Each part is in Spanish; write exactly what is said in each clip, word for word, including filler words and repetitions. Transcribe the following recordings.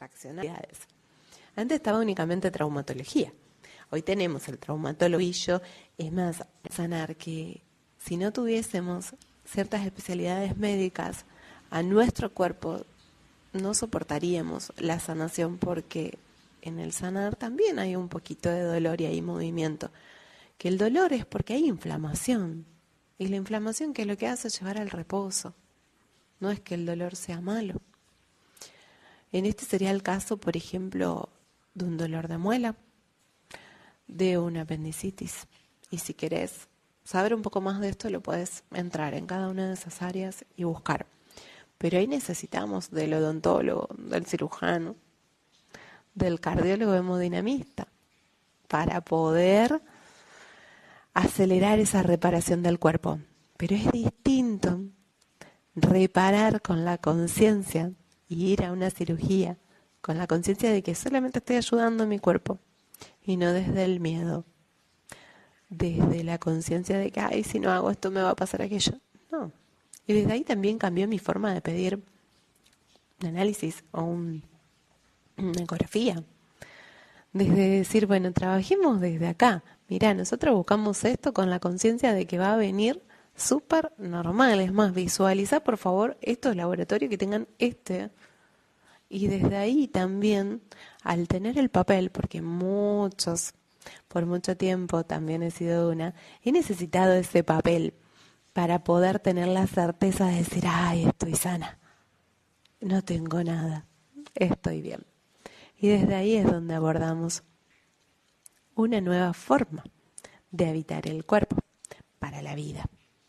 fraccionalidades. Antes estaba únicamente traumatología. Hoy tenemos el traumatologillo. Es más, sanar que si no tuviésemos ciertas especialidades médicas, a nuestro cuerpo no soportaríamos la sanación, porque en el sanar también hay un poquito de dolor y hay movimiento. Que el dolor es porque hay inflamación. Y la inflamación, que lo que hace es llevar al reposo. No es que el dolor sea malo. En este sería el caso, por ejemplo, de un dolor de muela, de una apendicitis. Y si querés saber un poco más de esto, lo puedes entrar en cada una de esas áreas y buscar. Pero ahí necesitamos del odontólogo, del cirujano, del cardiólogo hemodinamista, para poder acelerar esa reparación del cuerpo. Pero es distinto reparar con la conciencia y ir a una cirugía con la conciencia de que solamente estoy ayudando a mi cuerpo y no desde el miedo, desde la conciencia de que, ay, si no hago esto me va a pasar aquello. No. Y desde ahí también cambió mi forma de pedir un análisis o un, una ecografía. Desde decir, bueno, trabajemos desde acá. Mirá, nosotros buscamos esto con la conciencia de que va a venir súper normal. Es más, visualizar, por favor, estos laboratorios que tengan este. Y desde ahí también, al tener el papel, porque muchos, por mucho tiempo, también he sido una, he necesitado ese papel para poder tener la certeza de decir, ay, estoy sana, no tengo nada, estoy bien. Y desde ahí es donde abordamos una nueva forma de habitar el cuerpo para la vida.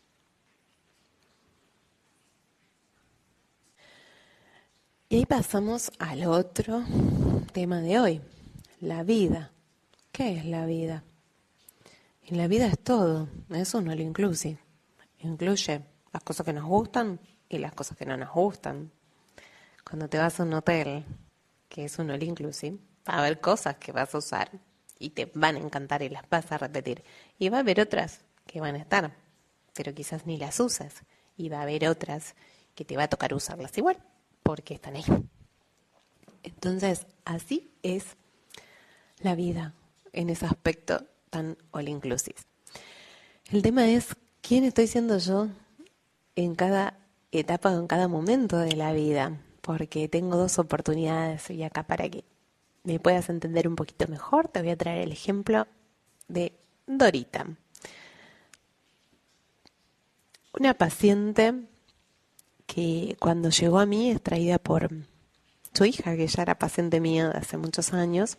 Y ahí pasamos al otro tema de hoy, la vida. ¿Qué es la vida? Y la vida es todo, eso no lo incluye. Incluye las cosas que nos gustan y las cosas que no nos gustan. Cuando te vas a un hotel, que es un all inclusive, va a haber cosas que vas a usar y te van a encantar y las vas a repetir. Y va a haber otras que van a estar, pero quizás ni las usas. Y va a haber otras que te va a tocar usarlas igual, porque están ahí. Entonces, así es la vida en ese aspecto tan all inclusive. El tema es quién estoy siendo yo en cada etapa o en cada momento de la vida, porque tengo dos oportunidades y acá para que me puedas entender un poquito mejor, te voy a traer el ejemplo de Dorita. Una paciente que cuando llegó a mí es traída por su hija, que ya era paciente mía de hace muchos años,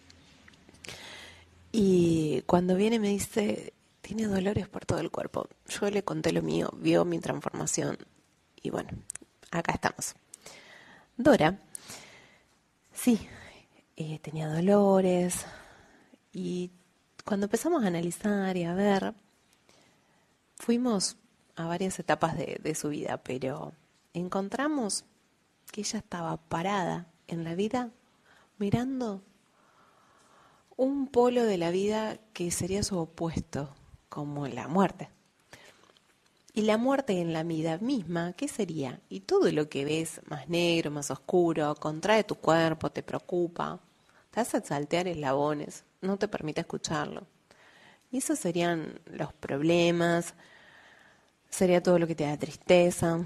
y cuando viene me dice, tiene dolores por todo el cuerpo. Yo le conté lo mío, vio mi transformación y bueno, acá estamos. Dora, sí, eh, tenía dolores y cuando empezamos a analizar y a ver, fuimos a varias etapas de, de su vida, pero encontramos que ella estaba parada en la vida mirando un polo de la vida que sería su opuesto, como la muerte. Y la muerte en la vida misma, ¿qué sería? Y todo lo que ves más negro, más oscuro, contrae tu cuerpo, te preocupa, te hace saltear eslabones, no te permite escucharlo. Y esos serían los problemas, sería todo lo que te da tristeza.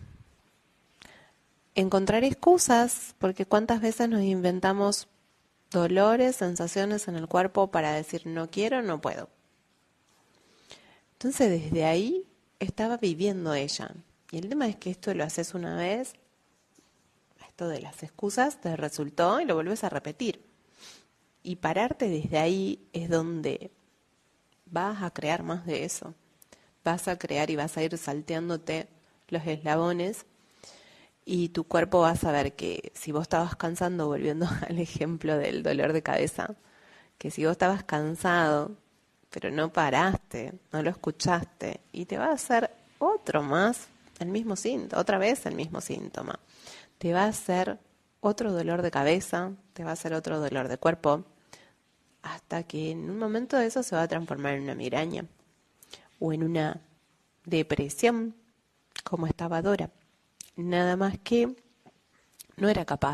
Encontrar excusas, porque cuántas veces nos inventamos dolores, sensaciones en el cuerpo para decir no quiero, no puedo. Entonces desde ahí estaba viviendo ella. Y el tema es que esto lo haces una vez, esto de las excusas te resultó y lo vuelves a repetir. Y pararte desde ahí es donde vas a crear más de eso. Vas a crear y vas a ir salteándote los eslabones y tu cuerpo va a saber que si vos estabas cansando, volviendo al ejemplo del dolor de cabeza, que si vos estabas cansado, pero no paraste, no lo escuchaste, y te va a hacer otro más, el mismo síntoma, otra vez el mismo síntoma. Te va a hacer otro dolor de cabeza, te va a hacer otro dolor de cuerpo, hasta que en un momento de eso se va a transformar en una migraña o en una depresión, como estaba Dora. Nada más que no era capaz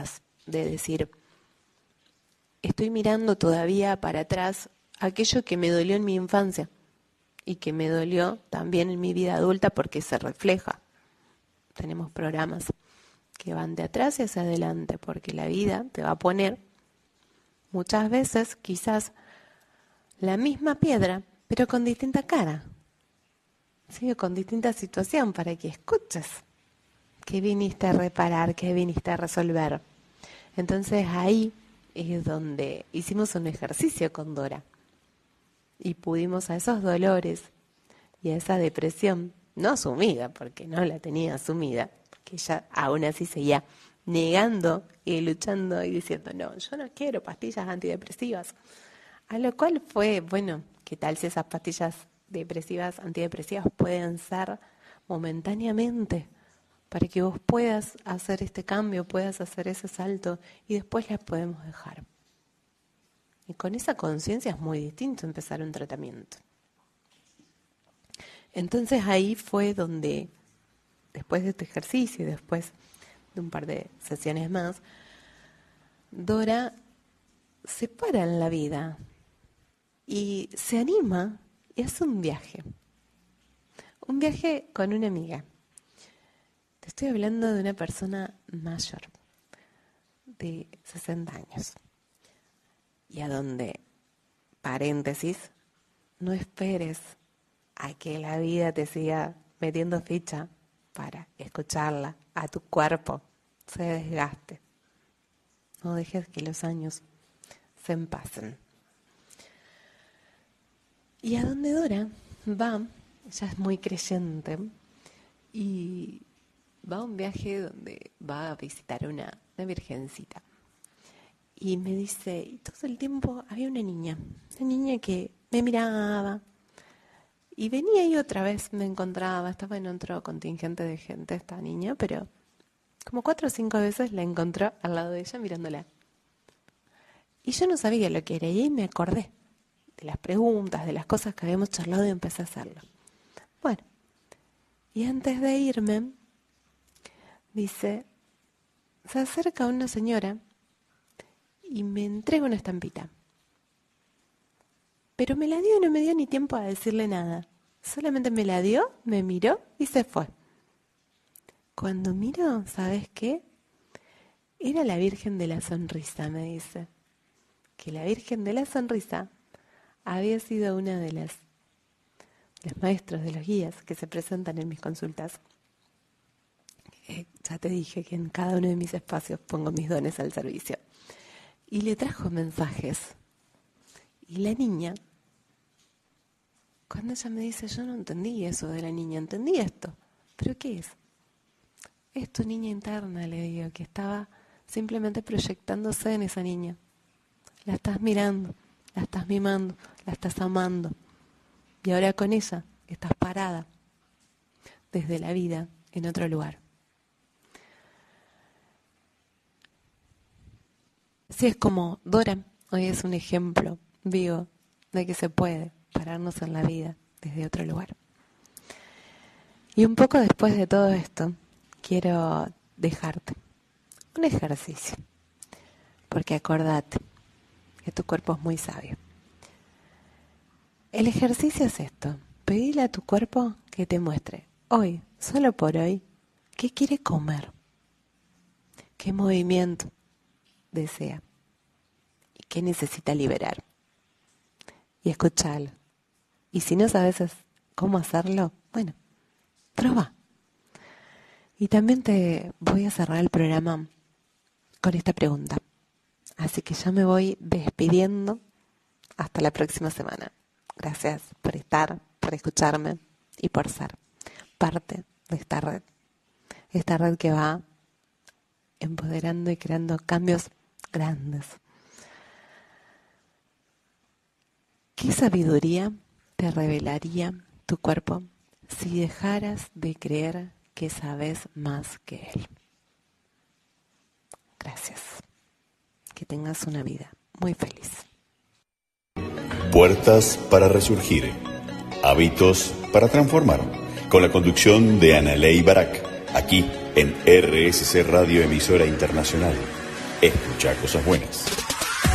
de decir, estoy mirando todavía para atrás aquello que me dolió en mi infancia y que me dolió también en mi vida adulta porque se refleja. Tenemos programas que van de atrás y hacia adelante porque la vida te va a poner muchas veces quizás la misma piedra, pero con distinta cara, ¿sí? Con distinta situación para que escuches qué viniste a reparar, qué viniste a resolver. Entonces ahí es donde hicimos un ejercicio con Dora y pudimos a esos dolores y a esa depresión, no asumida, porque no la tenía asumida, porque ella aún así seguía negando y luchando y diciendo, no, yo no quiero pastillas antidepresivas. A lo cual fue, bueno, ¿qué tal si esas pastillas depresivas, antidepresivas pueden ser momentáneamente para que vos puedas hacer este cambio, puedas hacer ese salto y después las podemos dejar? Y con esa conciencia es muy distinto empezar un tratamiento. Entonces ahí fue donde, después de este ejercicio y después de un par de sesiones más, Dora se para en la vida y se anima y hace un viaje. Un viaje con una amiga. Te estoy hablando de una persona mayor, de sesenta años. Y a donde, paréntesis, no esperes a que la vida te siga metiendo ficha para escucharla, a tu cuerpo se desgaste. No dejes que los años se empasen. Y a donde Dora va, ella es muy creyente, y va a un viaje donde va a visitar una, una virgencita. Y me dice, y todo el tiempo había una niña, una niña que me miraba, y venía y otra vez me encontraba, estaba en otro contingente de gente esta niña, pero como cuatro o cinco veces la encontró al lado de ella mirándola. Y yo no sabía lo que era, y ahí me acordé de las preguntas, de las cosas que habíamos charlado y empecé a hacerlo. Bueno, y antes de irme, dice, se acerca una señora y me entrega una estampita. Pero me la dio y no me dio ni tiempo a decirle nada. Solamente me la dio, me miró y se fue. Cuando miro, ¿sabes qué? Era la Virgen de la Sonrisa, me dice. Que la Virgen de la Sonrisa había sido una de las los maestros, de los guías que se presentan en mis consultas. Eh, ya te dije que en cada uno de mis espacios pongo mis dones al servicio. Y le trajo mensajes. Y la niña, cuando ella me dice, yo no entendí eso de la niña, entendí esto. ¿Pero qué es? Es tu niña interna, le digo, que estaba simplemente proyectándose en esa niña. La estás mirando, la estás mimando, la estás amando. Y ahora con ella estás parada desde la vida en otro lugar. Así es como Dora hoy es un ejemplo vivo de que se puede pararnos en la vida desde otro lugar. Y un poco después de todo esto, quiero dejarte un ejercicio. Porque acordate que tu cuerpo es muy sabio. El ejercicio es esto. Pedile a tu cuerpo que te muestre hoy, solo por hoy, qué quiere comer, qué movimiento desea y qué necesita liberar. Y escuchalo. Y si no sabes cómo hacerlo, bueno, prueba. Y también te voy a cerrar el programa con esta pregunta. Así que ya me voy despidiendo hasta la próxima semana. Gracias por estar, por escucharme y por ser parte de esta red. Esta red que va empoderando y creando cambios grandes. ¿Qué sabiduría te revelaría tu cuerpo si dejaras de creer que sabes más que él? Gracias. Que tengas una vida muy feliz. Puertas para resurgir. Hábitos para transformar. Con la conducción de Analey Barak. Aquí en R S C Radio, emisora internacional. Escucha cosas buenas.